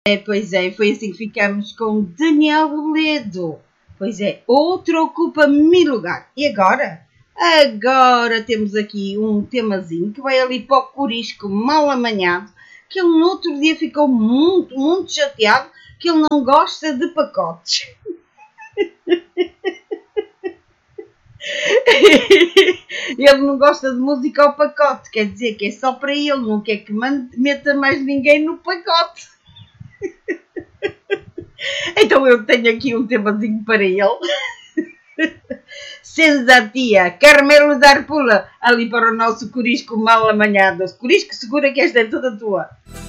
Pois é, foi assim que ficamos com Daniel Reledo. Pois é, outro ocupa 1000 lugar. E agora? Agora temos aqui um temazinho que vai ali para o Corisco mal amanhado, que ele no outro dia ficou muito chateado, que ele não gosta de pacotes. Ele não gosta de música ao pacote, quer dizer que é só para ele, não quer que meta mais ninguém no pacote. Então eu tenho aqui um temazinho para ele. Sensatia, Carmelo dar pula ali para o nosso Corisco mal amanhado. Corisco, segura que esta é toda tua.